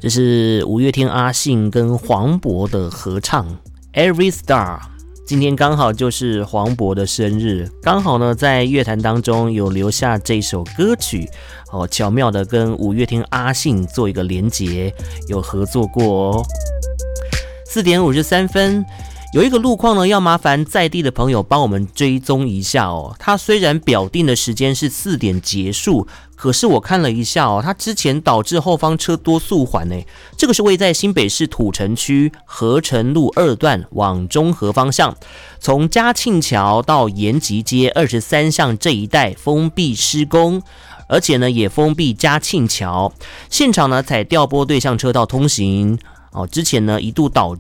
这是五月天阿信跟黄渤的合唱 Every Star。 今天刚好就是黄渤的生日，刚好呢在乐坛当中有留下这首歌曲巧妙的跟五月天阿信做一个连结，有合作过哦。4点53分，有一个路况呢，要麻烦在地的朋友帮我们追踪一下哦。它虽然表定的时间是4点结束，可是我看了一下哦，它之前导致后方车多速缓呢。这个是位在新北市土城区合成路2段往中和方向，从嘉庆桥到延吉街23巷这一带封闭施工。而且呢，也封闭嘉庆桥，现场呢采调拨对向车道通行。之前呢一度导